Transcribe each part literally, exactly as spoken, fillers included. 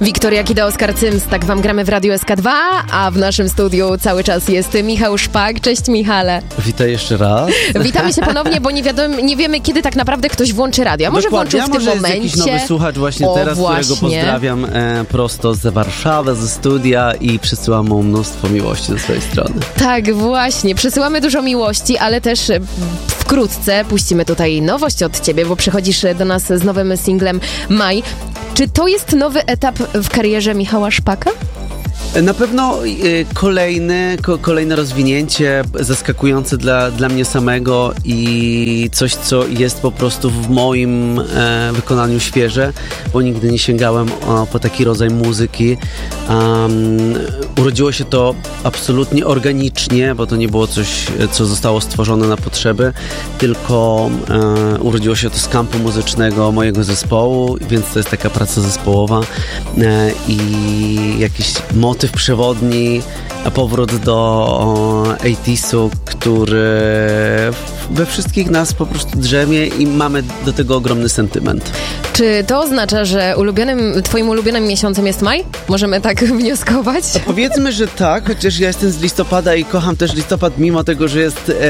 Wiktoria Kida, Oskar Cyms, tak wam gramy w Radiu S K dwa, a w naszym studiu cały czas jest Michał Szpak. Cześć Michale. Witaj jeszcze raz. Witamy się ponownie, bo nie, wiadomo, nie wiemy, kiedy tak naprawdę ktoś włączy radio. A może Dokładnie, włączył w tym może momencie. jest jakiś nowy słuchacz właśnie o, teraz, właśnie. którego pozdrawiam e, prosto z Warszawy, ze studia i przysyłam mu mnóstwo miłości ze swojej strony. Tak, właśnie. Przesyłamy dużo miłości, ale też e, wkrótce puścimy tutaj nowość od ciebie, bo przychodzisz do nas z nowym singlem Maj. Czy to jest nowy etap w karierze Michała Szpaka? Na pewno y, kolejny, ko, kolejne rozwinięcie zaskakujące dla, dla mnie samego i coś, co jest po prostu w moim e, wykonaniu świeże, bo nigdy nie sięgałem o, po taki rodzaj muzyki. Um, urodziło się to absolutnie organicznie, bo to nie było coś, co zostało stworzone na potrzeby, tylko e, urodziło się to z kampu muzycznego mojego zespołu, więc to jest taka praca zespołowa e, i jakiś motyw przewodni, a powrót do osiemdziesiątych, który we wszystkich nas po prostu drzemie i mamy do tego ogromny sentyment. Czy to oznacza, że ulubionym, twoim ulubionym miesiącem jest maj? Możemy tak wnioskować? To powiedzmy, że tak, chociaż ja jestem z listopada i kocham też listopad, mimo tego, że jest e,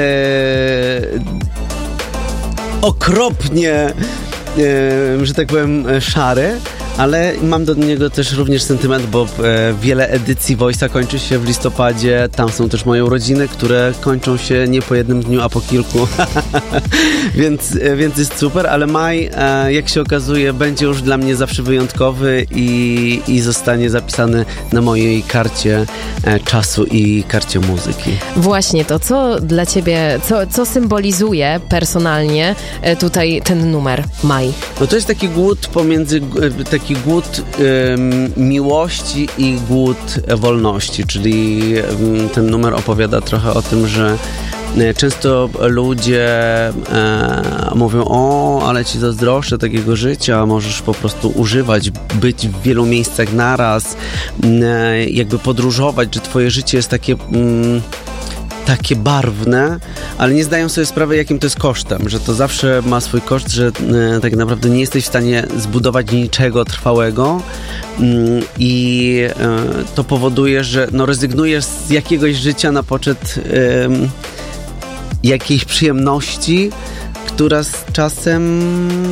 okropnie, e, że tak powiem, szary. Ale mam do niego też również sentyment, bo e, wiele edycji Voice'a kończy się w listopadzie. Tam są też moje urodziny, które kończą się nie po jednym dniu, a po kilku. więc, e, więc jest super, ale maj, e, jak się okazuje, będzie już dla mnie zawsze wyjątkowy i, i zostanie zapisany na mojej karcie e, czasu i karcie muzyki. Właśnie to, co dla ciebie, co, co symbolizuje personalnie e, tutaj ten numer Maj? No to jest taki głód pomiędzy... E, taki Taki głód ym, miłości i głód wolności, czyli ym, ten numer opowiada trochę o tym, że y, często ludzie y, mówią: o, ale ci zazdroszczę takiego życia, możesz po prostu używać, być w wielu miejscach naraz, y, jakby podróżować, że twoje życie jest takie... Y, takie barwne, ale nie zdają sobie sprawy, jakim to jest kosztem, że to zawsze ma swój koszt, że e, tak naprawdę nie jesteś w stanie zbudować niczego trwałego mm, i e, to powoduje, że no, rezygnujesz z jakiegoś życia na poczet e, jakiejś przyjemności, która z czasem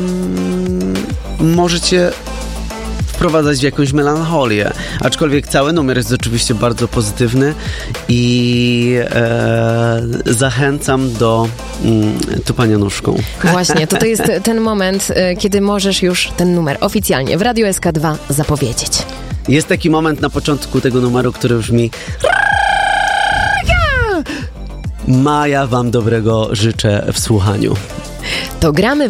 może cię wprowadzać w jakąś melancholię. Aczkolwiek cały numer jest oczywiście bardzo pozytywny i e, zachęcam do mm, tupania nóżką. Właśnie, to, to jest ten moment, kiedy możesz już ten numer oficjalnie w Radiu S K dwa zapowiedzieć. Jest taki moment na początku tego numeru, który brzmi: Maja, wam dobrego życzę w słuchaniu. To gramy w